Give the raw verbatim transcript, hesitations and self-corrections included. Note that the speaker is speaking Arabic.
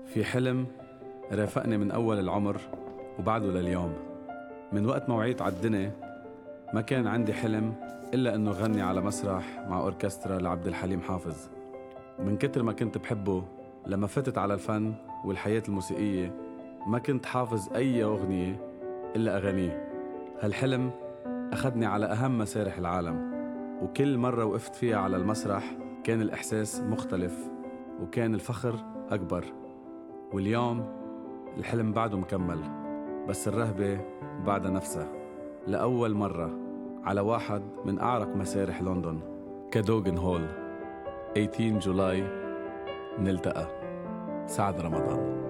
في حلم رافقني من أول العمر وبعده لليوم. من وقت ما وعيت عالدنيا ما كان عندي حلم إلا أنه غني على مسرح مع أوركسترا لعبد الحليم حافظ. ومن كتر ما كنت بحبه لما فتت على الفن والحياة الموسيقية ما كنت حافظ أي أغنية إلا أغانيه. هالحلم أخذني على أهم مسارح العالم، وكل مرة وقفت فيها على المسرح كان الإحساس مختلف وكان الفخر أكبر. واليوم الحلم بعده مكمل، بس الرهبة بعدها نفسها. لأول مرة على واحد من أعرق مسارح لندن كادوغن هول ثمانية عشر جولاي نلتقى. سعد رمضان.